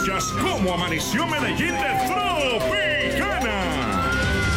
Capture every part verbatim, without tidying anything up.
Escuchas cómo amaneció Medellín de Tropicana.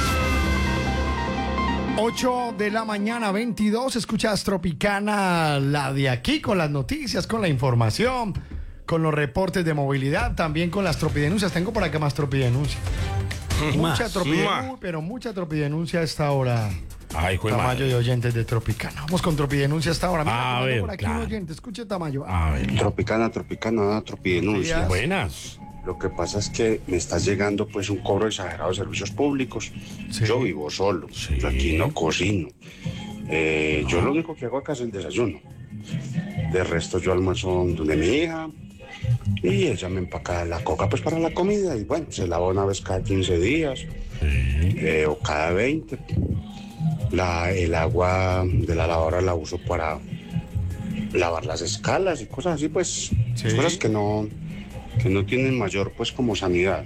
ocho de la mañana, veintidós. Escuchas Tropicana, la de aquí, con las noticias, con la información, con los reportes de movilidad, también con las tropidenuncias. Tengo por acá más tropidenuncias. Mucha tropidenuncia, pero mucha tropidenuncia a esta hora. Ay, juez Tamayo madre. de oyentes de Tropicana. Vamos con tropidenuncia a esta hora. Mira, A ver, por aquí claro. un oyente. Escuche, Tamayo. A ver, Tropicana, Tropicana, Tropidenuncia. buenas. Lo que pasa es que me está llegando pues un cobro exagerado de servicios públicos. Sí. Yo vivo solo, Sí. yo aquí no cocino. Eh, yo lo único que hago acá es el desayuno. De resto yo almuerzo donde mi hija y ella me empaca la coca pues para la comida y bueno, se lava una vez cada quince días eh, o cada veinte. La, el agua de la lavadora la uso para lavar las escalas y cosas así, pues Sí. cosas que no, que no tienen mayor pues como sanidad.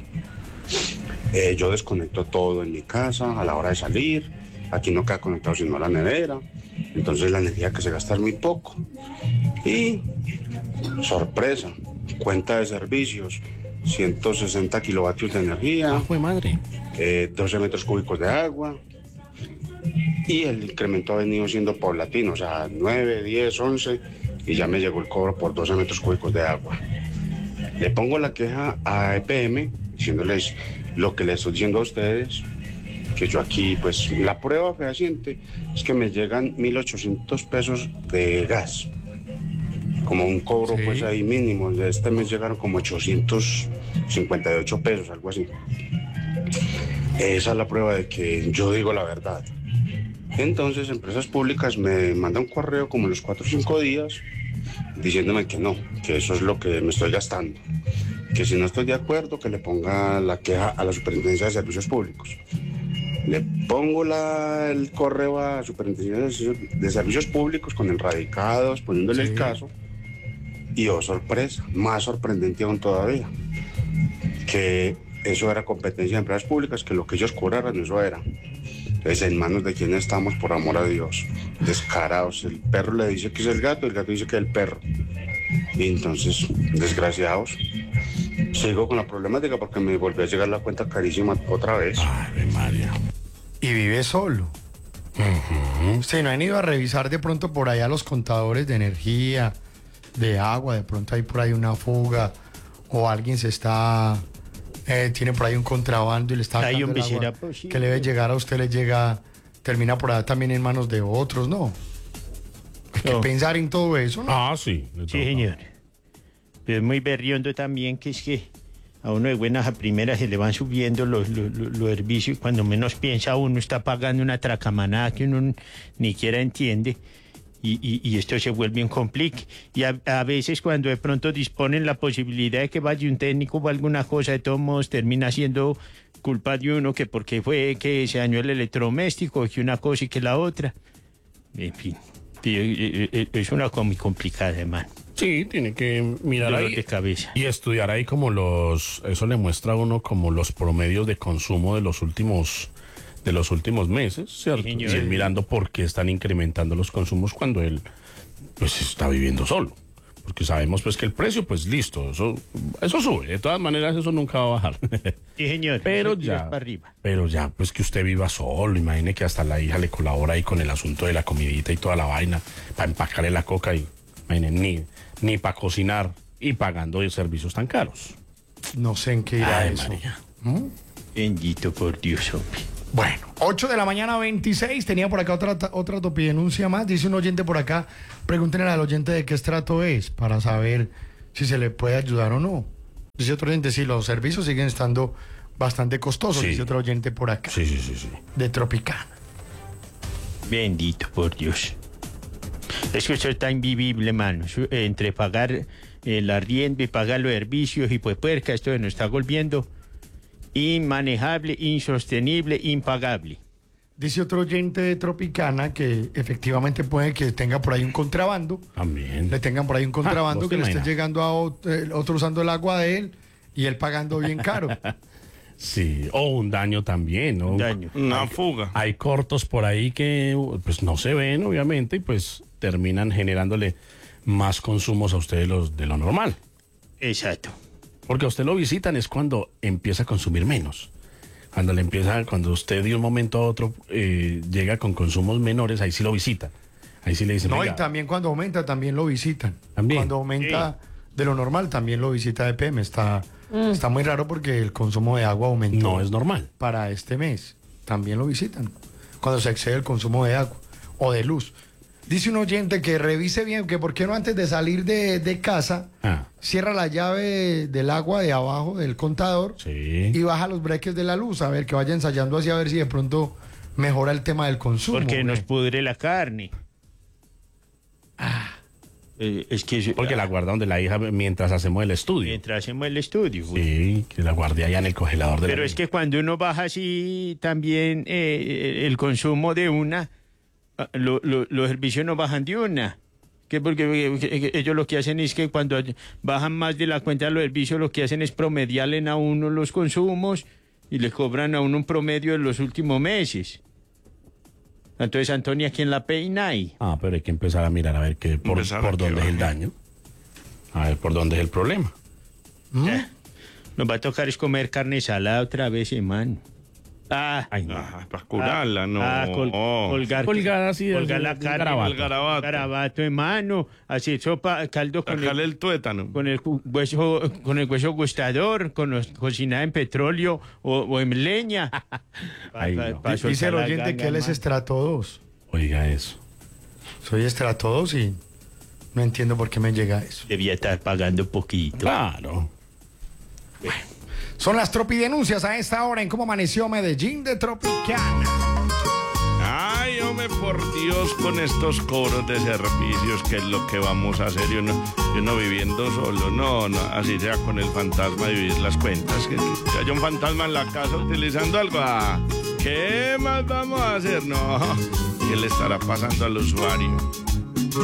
Eh, yo desconecto todo en mi casa a la hora de salir, aquí no queda conectado sino a la nevera, entonces la energía que se gasta es muy poco. Y sorpresa, cuenta de servicios, ciento sesenta kilovatios de energía, Ah, juez madre. eh, doce metros cúbicos de agua. Y el incremento ha venido siendo paulatino, o sea, nueve, diez, once, y ya me llegó el cobro por doce metros cúbicos de agua. Le pongo la queja a E P M, diciéndoles lo que les estoy diciendo a ustedes, que yo aquí, pues, la prueba fehaciente es que me llegan mil ochocientos pesos de gas, como un cobro, Sí. pues, ahí mínimo. De este mes llegaron como ochocientos cincuenta y ocho pesos, algo así. Esa es la prueba de que yo digo la verdad. Entonces, Empresas Públicas me manda un correo como en los cuatro o cinco días diciéndome que no, que eso es lo que me estoy gastando. Que si no estoy de acuerdo, que le ponga la queja a la Superintendencia de Servicios Públicos. Le pongo la, el correo a la Superintendencia de Servicios Públicos con el radicados, poniéndole Sí. el caso. Y oh, sorpresa, más sorprendente aún todavía, que eso era competencia de empresas públicas, que lo que ellos cobraran, eso era. Entonces, en manos de quién estamos, por amor a Dios. Descarados. El perro le dice que es el gato, el gato dice que es el perro. Y entonces, desgraciados. Sigo con la problemática porque me volvió a llegar la cuenta carísima otra vez. Ay, María. Y vive solo. ¿Usted no han ido a revisar de pronto por allá los contadores de energía, de agua? De pronto hay por ahí una fuga o alguien se está... Eh, tiene por ahí un contrabando y le está Ay, dando hombre, el agua ¿será posible? que le debe llegar a usted, le llega, termina por allá también en manos de otros, ¿no? Hay que No. pensar en todo eso, ¿no? Ah, sí. de Sí, todo. señor. Pero es muy berriondo también que es que a uno de buenas a primeras se le van subiendo los, los, los, los servicios y cuando menos piensa uno está pagando una tracamanada que uno ni siquiera entiende y, y, y esto se vuelve un complique. Y a, a veces cuando de pronto disponen la posibilidad de que vaya un técnico o alguna cosa, de todos modos termina siendo culpa de uno que porque fue que se dañó el electrodoméstico, que una cosa y que la otra. En fin, sí, eh, eh, es una cosa muy complicada, hermano. Sí, tiene que mirar Dolor ahí de cabeza. y estudiar ahí como los, eso le muestra a uno como los promedios de consumo de los últimos, de los últimos meses, ¿cierto? Sí, Y señor. él mirando por qué están incrementando los consumos cuando él, pues, está viviendo solo. Porque sabemos, pues, que el precio, pues, listo, eso, eso sube. De todas maneras, eso nunca va a bajar. Sí, señor. Pero Eso tira ya, para arriba. pero ya, pues que usted viva solo, imagine que hasta la hija le colabora ahí con el asunto de la comidita y toda la vaina, para empacarle la coca y, imagine, ni, ni para cocinar y pagando servicios tan caros. No sé en qué irá Ay, eso. María. Bendito por Dios, hombre. Bueno, ocho de la mañana, veintiséis. Tenía por acá otra, otra topidenuncia más. Dice un oyente por acá, pregúntenle al oyente de qué estrato es para saber si se le puede ayudar o no. Dice otro oyente, sí, los servicios siguen estando bastante costosos. Sí. Dice otro oyente por acá, Sí, sí, sí, sí. de Tropicana. Bendito por Dios. Es que eso está invivible, mano. Eso, eh, entre pagar el arriendo y pagar los servicios y pues puerca, esto nos está volviendo inmanejable, insostenible, impagable. Dice otro oyente de Tropicana que efectivamente puede que tenga por ahí un contrabando. También. Le tengan por ahí un contrabando ¿vos que te le esté imaginas? llegando a otro, eh, otro usando el agua de él y él pagando bien caro. Sí, o un daño también, ¿no? Un daño. Una fuga. Hay cortos por ahí que pues no se ven, obviamente, y pues terminan generándole más consumos a ustedes los de lo normal. Exacto. Porque a usted lo visitan es cuando empieza a consumir menos. Cuando le empieza, cuando usted de un momento a otro eh, llega con consumos menores, ahí sí lo visita. Ahí sí le dicen, No, y "Venga". también cuando aumenta, también lo visitan. También. Cuando aumenta de lo normal, también lo visita E P M. Está, está muy raro porque el consumo de agua aumentó. No es normal. Para este mes. También lo visitan. Cuando se excede el consumo de agua o de luz. Dice un oyente que revise bien, que por qué no antes de salir de, de casa, Ah, cierra la llave del agua de abajo del contador sí. y baja los breques de la luz. A ver, que vaya ensayando así a ver si de pronto mejora el tema del consumo. Porque ¿o nos qué? pudre la carne. Eh, es que eso- Porque la guarda donde la hija mientras hacemos el estudio. mientras hacemos el estudio. güey. Sí, que la guardé allá en el congelador de Pero la es hija. que cuando uno baja así también eh, el consumo de una, ah, lo- lo- los servicios no bajan de una. Que porque eh, eh, ellos lo que hacen es que cuando bajan más de la cuenta de los servicios, lo que hacen es promediarle a uno los consumos y le cobran a uno un promedio de los últimos meses. Entonces, Antonia, ¿quién la peina ahí? Ah, pero hay que empezar a mirar a ver qué, por, Empezar a por que dónde es el baje. daño. A ver por dónde es el problema. Ya. Nos va a tocar es comer carne salada otra vez, hermano. Ah, Ay, no. Ah, para curarla, no. Ah, col- colgar, Colgar así, colgar el- la el carne, garabato. El garabato. garabato, hermano, así sopa, caldo con Sacarle el, el tuétano. con el cu- hueso, con el hueso gustador, con los, cocinada en petróleo o, o en leña. Pa- Ay, pa- no. pa Dice el soltar la oyente ganga, que él es hermano. estrato dos. Oiga eso. Soy estrato dos y no entiendo por qué me llega eso. Debía estar pagando poquito. Claro. Son las tropidenuncias a esta hora en Cómo Amaneció Medellín de Tropicana. Ay, hombre, por Dios, con estos cobros de servicios, ¿qué es lo que vamos a hacer? Yo no, yo no viviendo solo, no, no, así sea con el fantasma de vivir las cuentas. Que, que haya un fantasma en la casa utilizando algo. Ah, ¿qué más vamos a hacer? No, ¿qué le estará pasando al usuario?